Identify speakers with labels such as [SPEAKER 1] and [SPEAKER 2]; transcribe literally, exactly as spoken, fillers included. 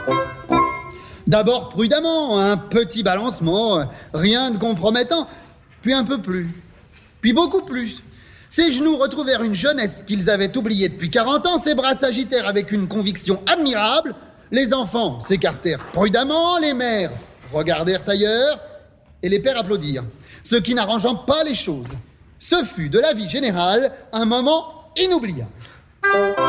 [SPEAKER 1] D'abord prudemment, un petit balancement, rien de compromettant, puis un peu plus, puis beaucoup plus. Ses genoux retrouvèrent une jeunesse qu'ils avaient oubliée depuis quarante ans, ses bras s'agitèrent avec une conviction admirable, les enfants s'écartèrent prudemment, les mères regardèrent ailleurs, et les pères applaudirent, ce qui n'arrangeant pas les choses. Ce fut de la vie générale un moment inoubliable.